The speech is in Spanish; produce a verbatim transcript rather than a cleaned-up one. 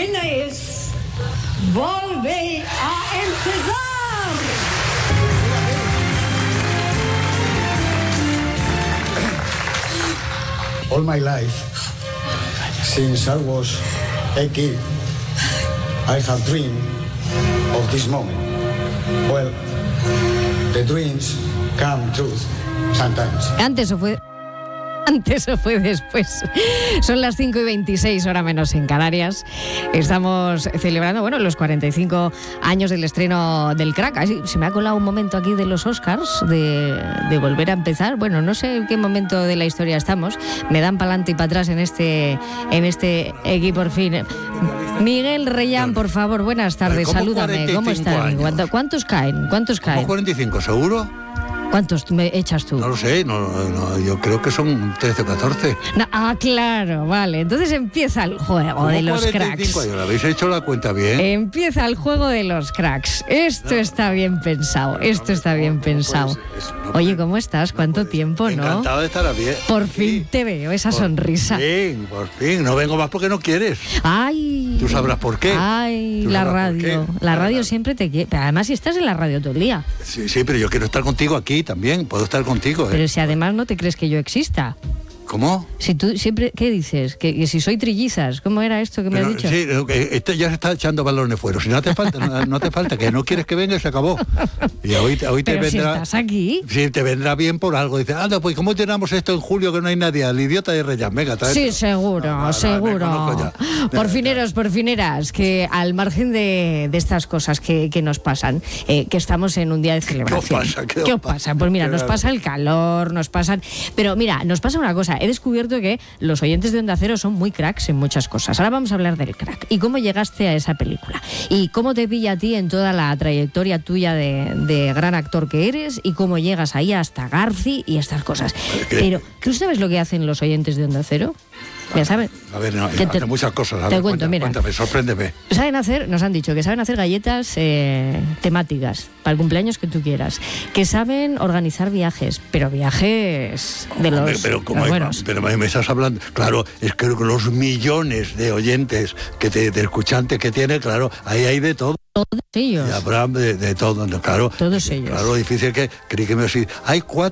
winner is Volve a empezar. All my life, since I was a kid, I have dreamed of this moment. Well, the dreams come true sometimes. Antes o fue... Antes o fue después. Son las cinco y veintiséis, hora menos en Canarias. Estamos celebrando, bueno, los cuarenta y cinco años del estreno del Crack. Así, se me ha colado un momento aquí de los Oscars, de, de volver a empezar. Bueno, no sé en qué momento de la historia estamos. Me dan para adelante y para atrás en este, en este equipo, por fin. Miguel Reyán, por favor, buenas tardes. Salúdame. ¿Cómo estás? ¿Cuántos caen? ¿Cuántos caen? ¿Cómo cuarenta y cinco, seguro? ¿Cuántos me echas tú? No lo sé, no, no, yo creo que son trece o catorce. No, ah, claro, vale. Entonces empieza el juego de los cracks. ¿Lo habéis hecho la cuenta bien? Empieza el juego de los cracks. Esto no, está bien pensado, esto no, está bien no, pensado. No puedes, no Oye, ¿cómo estás? ¿Cuánto puedes. tiempo, no? Encantado de estar bien. Por fin sí. te veo esa por sonrisa. Fin, por fin. No vengo más porque no quieres. Ay. Tú sabrás por qué. Ay, la radio. La radio siempre te quiere. Además, si estás en la radio todo el día. Sí, sí, pero yo quiero estar contigo aquí también. Puedo estar contigo. ¿eh? Pero si además no te crees que yo exista. ¿Cómo? Si tú siempre, ¿qué dices? Que, que si soy trillizas, ¿cómo era esto que me Pero, has dicho? Sí, este ya se está echando balones fuera. Si no te falta, no, no te falta, que no quieres que venga y se acabó. Y hoy, hoy te Pero vendrá. Si estás aquí. Sí, te vendrá bien por algo. Dices, anda, pues ¿cómo llenamos esto en julio que no hay nadie? Al idiota de Reyán, venga, trae. Sí, seguro, no, no, seguro. No, por fineros, por fineras, que al margen de, de estas cosas que, que nos pasan, eh, que estamos en un día de celebración. ¿Qué os pasa? ¿Qué, ¿Qué os os pasa? Pues mira, nos pasa el calor, nos pasan. Pero mira, nos pasa una cosa. He descubierto que los oyentes de Onda Cero son muy cracks en muchas cosas. Ahora vamos a hablar del Crack y cómo llegaste a esa película y cómo te pilla a ti en toda la trayectoria tuya de, de gran actor que eres y cómo llegas ahí hasta Garci y estas cosas. Pero, ¿tú sabes lo que hacen los oyentes de Onda Cero? Ya saben. A ver, no, te, hacen muchas cosas. A te ver, cuento, cuéntame, mira. Cuéntame, sorpréndeme. Saben hacer, nos han dicho que saben hacer galletas eh, temáticas para el cumpleaños que tú quieras, que saben organizar viajes, pero viajes de los, Hombre, pero, como los hay, buenos. Pero me estás hablando, claro, es que los millones de oyentes, que te, de escuchantes que tiene, claro, ahí hay de todo. Todos ellos. Y habrá de, de todo, claro. Todos ellos. Claro, difícil que creí que me decís, hay cuatro